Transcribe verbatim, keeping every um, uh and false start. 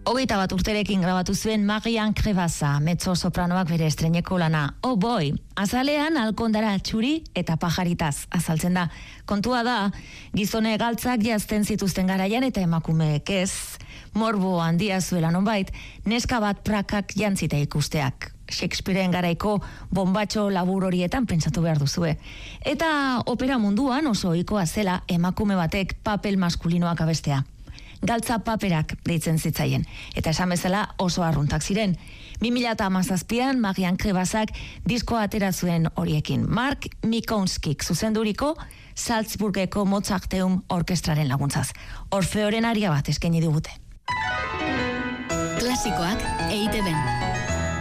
Hogeita bat urterekin grabatu zuen Marian Crevaza, mezzo sopranoak bere estreineko lana. Oh boy, azalean alkondara txuri eta pajaritaz azaltzen da. Kontua da, gizone galtzak jazten zituzten garaian eta emakumeek ez, morbo handia zuela nonbait, neska bat prakak jantzita ikusteak. Shakespearen garaiko bombatxo labur horietan pentsatu behar duzue. Eta opera munduan oso ohikoa zela emakume batek papel maskulinoak abestea. Galtza paperak deitzen zitzaien, eta esan bezala oso arruntak ziren. bi mila hamazazpian Marian Crevazak diskoa atera zuen horiekin. Mark Mikonskik zuzenduriko Salzburgeko Mozarteum orkestraren laguntzaz. Orfeoren aria bat eskaini digute. Klasikoak E I Te Ben.